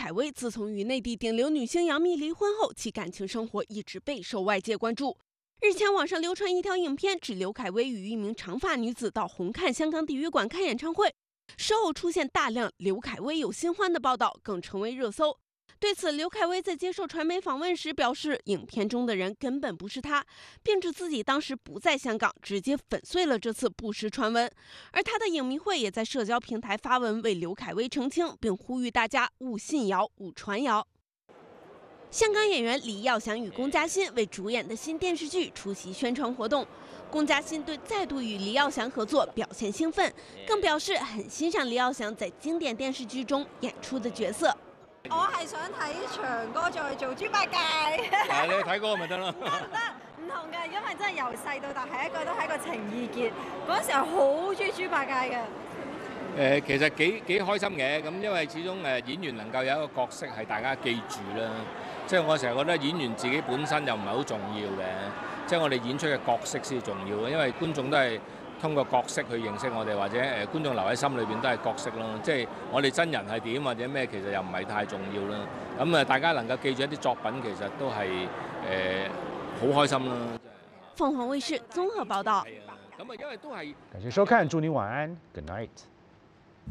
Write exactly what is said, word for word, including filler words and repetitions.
恺威自从与内地顶流女星杨幂离婚后，其感情生活一直备受外界关注。日前，网上流传一条影片，指刘恺威与一名长发女子到红磡香港体育馆看演唱会，事后出现大量刘恺威有新欢的报道，更成为热搜。对此，刘恺威在接受传媒访问时表示，影片中的人根本不是他，并指自己当时不在香港，直接粉碎了这次不实传闻。而他的影迷会也在社交平台发文为刘恺威澄清，并呼吁大家勿信谣、勿传谣。香港演员黎耀祥与龚嘉欣为主演的新电视剧出席宣传活动，龚嘉欣对再度與黎耀祥合作表現興奮，更表示很欣賞黎耀祥在經典電視劇中演出的角色。 我係想睇長哥再做豬八戒。 係你睇嗰個咪得咯。 唔得唔得，唔同嘅，因為真係由細到大係一個都係一個情意結。嗰時候好中意豬八戒嘅。 誒，其實幾幾開心嘅，咁因為始終誒演員能夠有一個角色係大家記住啦。即係我成日覺得演員自己本身又唔係好重要嘅，即係我哋演出嘅角色先重要嘅，因為觀眾都係通過角色去認識我哋，或者誒觀眾留喺心裏邊都係角色咯。即係我哋真人係點或者咩，其實又唔係太重要啦。咁啊，大家能夠記住一啲作品，其實都係誒好開心啦。 鳳凰衛視綜合報道。 咁啊，因為都係。 感謝收看，祝您晚安 ，Good night。